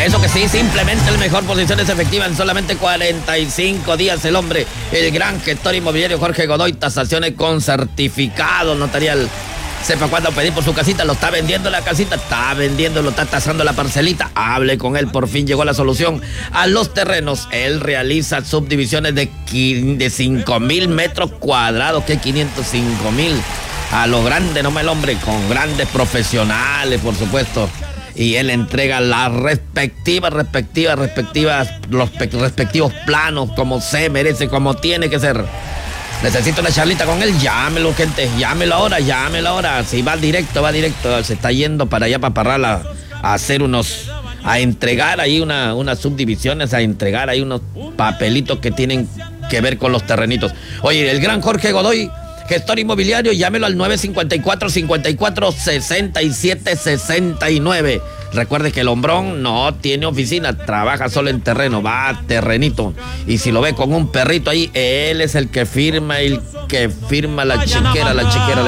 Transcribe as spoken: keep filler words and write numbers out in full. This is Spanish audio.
Eso que sí, simplemente el mejor posiciones efectivas en solamente cuarenta y cinco días. El hombre, el gran gestor inmobiliario Jorge Godoy, tasaciones con certificado notarial. Sepa cuándo pedir por su casita, lo está vendiendo la casita, está vendiendo, lo está tasando la parcelita. Hable con él, por fin llegó la solución a los terrenos. Él realiza subdivisiones de, de cinco mil metros cuadrados, que quinientos cinco mil. A lo grande, no me el hombre, con grandes profesionales, por supuesto. Y él entrega las respectivas, respectivas, respectivas, los respectivos planos, como se merece, como tiene que ser. Necesito una charlita con él, llámelo, gente, llámelo ahora, llámelo ahora. Si va directo, va directo, se está yendo para allá, para Parral, a, a hacer unos, a entregar ahí una, unas subdivisiones, a entregar ahí unos papelitos que tienen que ver con los terrenitos. Oye, el gran Jorge Godoy, gestor inmobiliario, llámelo al nueve cinco cuatro, cinco cuatro, seis siete seis nueve. Recuerde que el hombrón no tiene oficina, trabaja solo en terreno, va a terrenito. Y si lo ve con un perrito ahí, él es el que firma, el que firma la chequera, la chequera.